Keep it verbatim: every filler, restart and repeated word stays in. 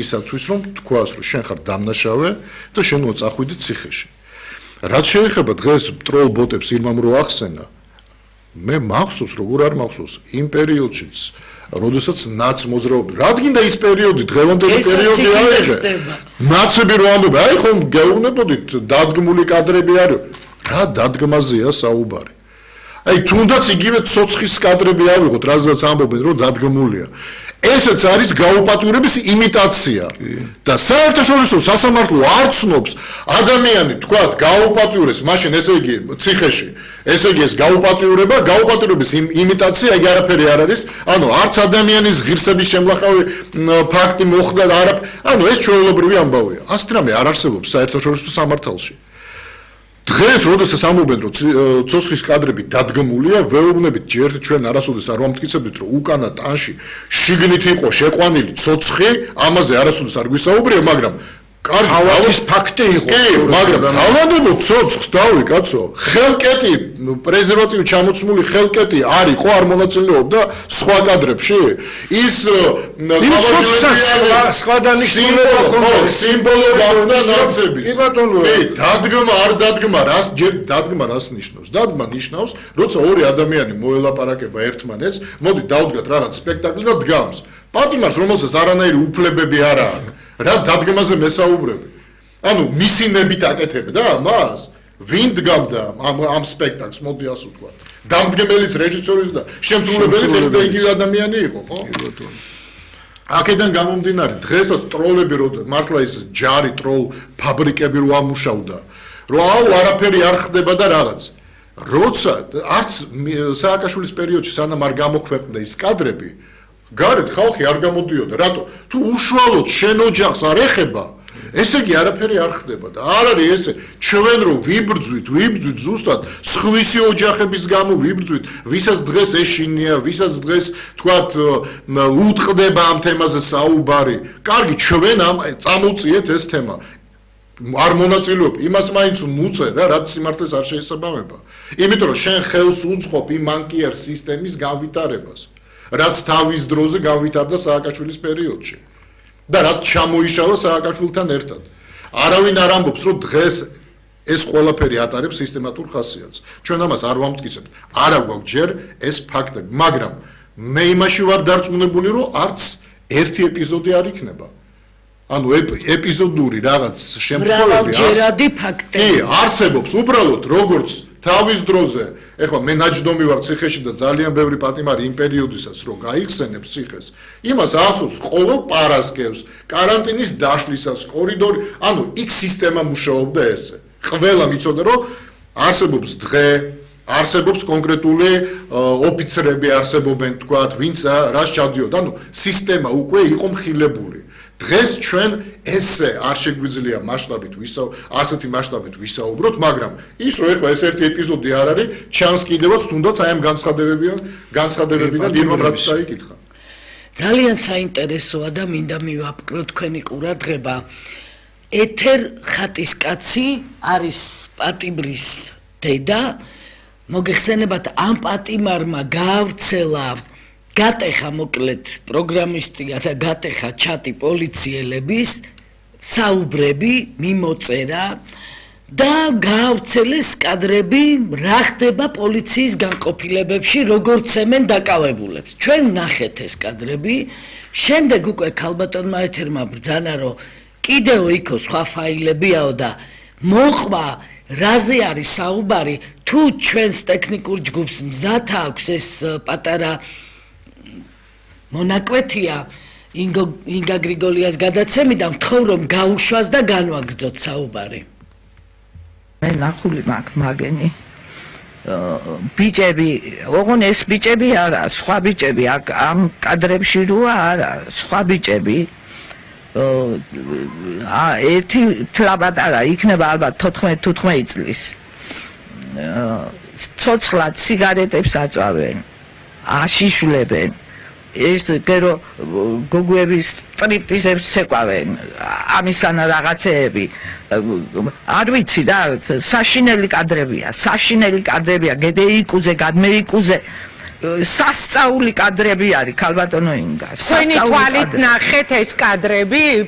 იმისათვის რომ თქვას რომ შენ ხარ დამნაშავე და შენ უნდა წახვიდე ციხეში. რაც შეეხება დღეს ტროლ ბოტებს იმამ რო ახსენა მე მახსოვს როგორ არ მახსოვს იმ პერიოდშიც როდესაც ნაც მოძრაობდა რადგან ის პერიოდი დღევანდელი პერიოდი არის ნაცები რო ამბობ აი ხომ გეუბნებოდით დადგმული კადრები არის რა დადგმაზეა საუბარი აი თუნდაც იგივე ცოცხის კადრები ავიღოთ რაზეც ამბობენ რომ დადგმულია ესეც არის გაუპატიურების იმიტაცია და საერთაშორისო სასამართლო არ ცნობს ადამიანი თქვათ გაუპატიურეს მაშინ ესე იგი ციხეში ესე იგი ეს გაუპატიურება გაუპატიურების იმიტაცია იგი არაფერი არ არის ანუ არც ადამიანის ღირსების შემლახავი ფაქტი მოხდა და არა ანუ ეს ჩვეულებრივი ამბავია ასეთ რამე არ არსებობს საერთაშორისო სამართალში დღეს როდესაც ამბობენ რომ ცოცხლის კადრები დადგმულია ვეუბნებით ჯერ ჩვენ არასოდეს არ ვამტკიცებდით რომ უკანა ტანში შიგნით იყო შეყვანილი ცოცხი ამაზე არასოდეს არ გვისაუბრია მაგრამ ავადის ფაქტი იყო კი მაგრამ ავადებო ცოცხს დავი კაცო ხელკეტი პრეზერვატივი ჩამოცმული ხელკეტი არ იყო არ მონაწილეობდა სხვა კადრებში ის სხვა დანიშნულება სიმბოლო გახდა ნაცების კი ბატონო დადგმა არ დადგმა რას ჯერ დადგმა რას ნიშნავს დადგმა ნიშნავს როცა ორი ადამიანი მოელაპარაკება ერთმანეთს მოდი დავდგათ რაღაც სპექტაკლი და დგამს პატიმარს რომელსაც არანაირი უფლებები არ აქვს რა დადგმაზე მესაუბრები ანუ მისინებით აკეთებდა მას ვინ დგამდა ამ ამ სპექტაკლს მოდი ასე ვთქვა დამდგმელიც რეჟისორის და შემსრულებელიც ერთ და იგივე ადამიანი იყო ხო აქედან გამომდინარე დღესაც ტროლები რო მართლა ის ჯარი ტროლ ფაბრიკები რო ამუშავდა რომ აუ არაფერი არ ხდება და რაღაც როცა არც სააკაშვილის პერიოდში სანამ არ გამოქვეყნდა ის კადრები გარეთ ხალხი არ გამოდიოდა რატო თუ უშუალოდ შენ ოჯახს არ ეხება ესე იგი არაფერი არ ხდება და არ არის ესე ჩვენ რო ვიბრძვით ვიბრძვით ზუსტად სხვისი ოჯახების გამო ვიბრძვით ვისაც დღეს ეშინია ვისაც დღეს თქვათ უტყდება ამ თემაზე საუბარი კარგი ჩვენ ამ წამოვწიეთ ეს თემა არ მონაწილეობ იმას მაინც მუწე რა რაც სიმართლეს არ შეესაბამება იმიტომ რომ შენ ხელს უწყობ იმ მანკიერ სისტემის განვითარებას რაც თავის დროზე განვითარდა სააკაშვილის პერიოდში და რაც ჩამოიშალა სააკაშვილთან ერთად. არავინ არ ამბობს, რომ დღეს ეს ყველაფერი ატარებს სისტემატურ ხასიათს. ჩვენ ამას არ ვამტკიცებთ. არა გვაქვს ჯერ ეს ფაქტები, მაგრამ მე იმაში ვარ დარწმუნებული, რომ არც ერთი ეპიზოდი არ იქნება. ანუ ეპიზოდური რაღაც შემთხვევები მრავალჯერადი ფაქტები. კი, არსებობს უბრალოდ როგორც თავის დროზე, ეხლა მე ნაჯდომი ვარ ციხეში და ძალიან ბევრი პატიმარი იმ პერიოდისას რომ გაიხსენებს ციხეს, იმას ახსოვს ყოველ პარასკევს, კარანტინის დაშლისას, კორიდორი, ანუ იქ სისტემა მუშაობდა ესე. ყველა მიცოდა რომ არსებობს დღე, არსებობს კონკრეტული ოფიცრები არსებობენ, თქვათ, ვინც რას ჩადიოდა, ანუ სისტემა უკვე იყო მხილებული. დღეს ჩვენ ესე არ შეგვიძლია მასშტაბით ვისაუ ასეთი მასშტაბით ვისაუბროთ, მაგრამ ის რომ ეხლა ეს ერთი ეპიზოდი არ არის, ჩანს კიდევაც თუნდაც აი ამ განცხადებებიან, განცხადებებიდან იმამ რაც საიკითხა. ძალიან საინტერესოა და მინდა მივაპყრო თქვენი ყურადღება. ეთერ ხატისკაცი არის პატიმრის დედა. მოგეხსენებათ ამ პატიმარმა გაავრცელა გატეხა მოკლედ პროგრამისტია და გატეხა ჩატი პოლიციელების საუბრები მიმოწერა და გაავრცელეს კადრები რა ხდება პოლიციის განყოფილებებში როგორც ემენ დაკავებულებს ჩვენ ნახეთ ეს კადრები შემდეგ უკვე ქალბატონმა ეთერმა ბრძანა რომ კიდევ იქო სხვა ფაილებიაო და მოყვა რაზე არის საუბარი თუ ჩვენს ტექნიკურ ჯგუფს მზად აქვს ეს პატარა მონაკვეთია ინგა გრიგოლიას გადაცემიდან ვთხოვ რომ გაუშვას და განვაგრძოთ საუბარი. მე ნახული მაქვს მაგენი ბიჭები, ოღონ ეს ბიჭები არა, სხვა ბიჭები ამ კადრებში როა არა, სხვა ბიჭები ერთი თლაბატარა იქნება ალბათ თოთხმეტ წლის. ცოცხლად სიგარეტებს აწვავენ, აშიშვლებენ. ეს გერო გოგუების ტრიპტიზებს ცეკვავენ ამისანა რაღაცეები არ ვიცი და საშინელი კადრებია საშინელი კადრებია გედეიკუზე გადმეიკუზე სასწაული კადრები არის ქალბატონო ინგა თქვენი თვალით ნახეთ ეს კადრები